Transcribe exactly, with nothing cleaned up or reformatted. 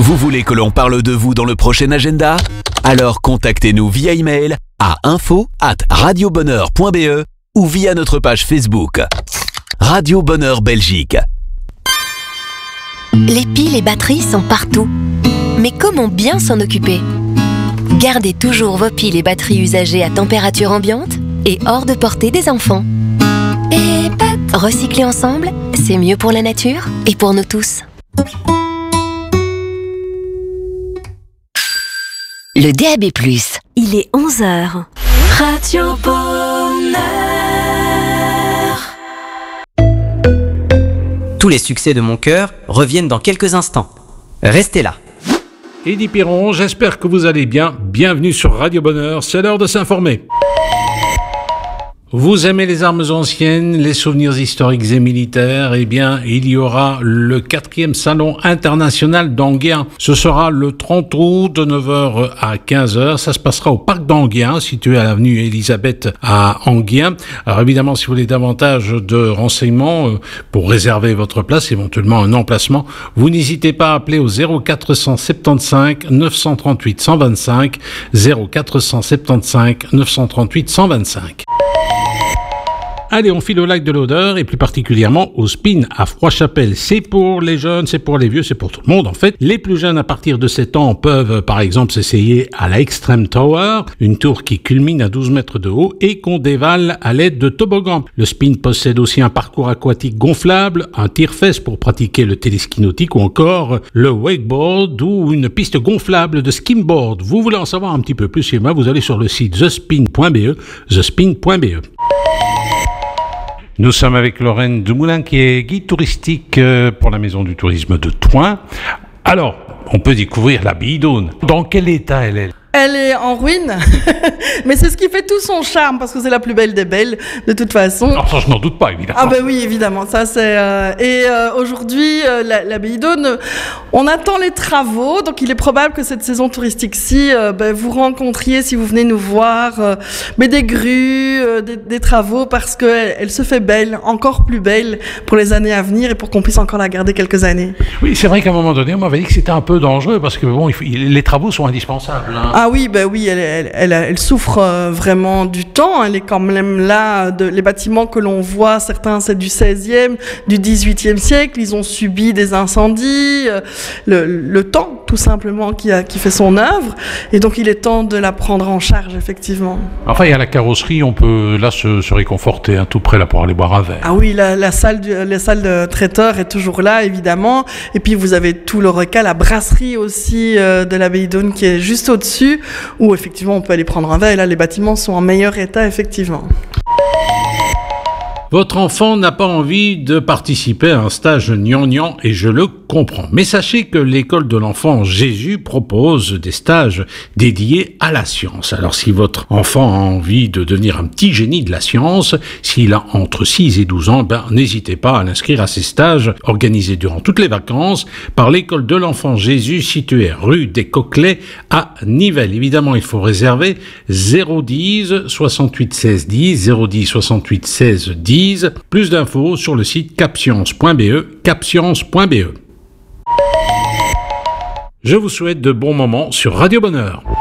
Vous voulez que l'on parle de vous dans le prochain agenda? Alors contactez-nous via email à info arobase radiobonheur point b e ou via notre page Facebook. Radio Bonheur Belgique. Les piles et batteries sont partout. Mais comment bien s'en occuper? Gardez toujours vos piles et batteries usagées à température ambiante et hors de portée des enfants. Et pat- recycler ensemble, c'est mieux pour la nature et pour nous tous. Le D A B plus. Il est onze heures. Radio Bonheur. Tous les succès de mon cœur reviennent dans quelques instants. Restez là. Eddy Piron, j'espère que vous allez bien. Bienvenue sur Radio Bonheur, c'est l'heure de s'informer. Vous aimez les armes anciennes, les souvenirs historiques et militaires? Eh bien, il y aura le quatrième salon international d'Enghien. Ce sera le trente août de neuf heures à quinze heures. Ça se passera au parc d'Enghien, situé à l'avenue Elisabeth à Enghien. Alors évidemment, si vous voulez davantage de renseignements euh, pour réserver votre place, éventuellement un emplacement, vous n'hésitez pas à appeler au zéro quatre cent soixante-quinze neuf cent trente-huit cent vingt-cinq, zéro quatre cent soixante-quinze neuf cent trente-huit cent vingt-cinq. Allez, on file au lac de l'Odeur et plus particulièrement au Spin à Froidchapelle. C'est pour les jeunes, c'est pour les vieux, c'est pour tout le monde en fait. Les plus jeunes à partir de sept ans peuvent par exemple s'essayer à la Extreme Tower, une tour qui culmine à douze mètres de haut et qu'on dévale à l'aide de toboggans. Le Spin possède aussi un parcours aquatique gonflable, un tire-fesse pour pratiquer le téléski nautique ou encore le wakeboard ou une piste gonflable de skimboard. Vous voulez en savoir un petit peu plus, et moi vous allez sur le site the spin point b e, the spin point b e. Nous sommes avec Lorraine Dumoulin qui est guide touristique pour la Maison du Tourisme de Thoin. Alors, on peut découvrir la Bidonne. Dans quel état elle est ? Elle est en ruine, mais c'est ce qui fait tout son charme, parce que c'est la plus belle des belles, de toute façon. Alors ça, je n'en doute pas, évidemment. Ah ben oui, évidemment, ça c'est... Euh, et euh, aujourd'hui, euh, la, la Bidonne, on attend les travaux, donc il est probable que cette saison touristique-ci, euh, ben, vous rencontriez, si vous venez nous voir, euh, mais des grues, euh, des, des travaux, parce qu'elle elle se fait belle, encore plus belle, pour les années à venir, et pour qu'on puisse encore la garder quelques années. Oui, c'est vrai qu'à un moment donné, on m'avait dit que c'était un peu dangereux, parce que bon, il faut, il, les travaux sont indispensables. Hein. Ah oui, ben oui, elle, elle, elle, elle souffre euh, vraiment du temps. Elle est quand même là. De, les bâtiments que l'on voit, certains c'est du seizième, du dix-huitième siècle. Ils ont subi des incendies, euh, le, le temps tout simplement qui, a, qui fait son œuvre. Et donc il est temps de la prendre en charge, effectivement. Enfin, il y a la carrosserie, on peut là se, se réconforter, hein, tout près là pour aller boire un verre. Ah oui, la, la, salle du, la salle de traiteur est toujours là, évidemment. Et puis vous avez tout le recal, la brasserie aussi euh, de la Bidonne qui est juste au-dessus, où effectivement on peut aller prendre un verre, et là les bâtiments sont en meilleur état, effectivement. Votre enfant n'a pas envie de participer à un stage gnangnan et je le comprends. Mais sachez que l'école de l'enfant Jésus propose des stages dédiés à la science. Alors si votre enfant a envie de devenir un petit génie de la science, s'il a entre six et douze ans, ben, n'hésitez pas à l'inscrire à ces stages organisés durant toutes les vacances par l'école de l'enfant Jésus située rue des Coquelets à Nivelles. Évidemment, il faut réserver zéro dix soixante-huit seize dix, zéro dix soixante-huit seize dix. Plus d'infos sur le site capscience point b e, capscience point b e. Je vous souhaite de bons moments sur Radio Bonheur.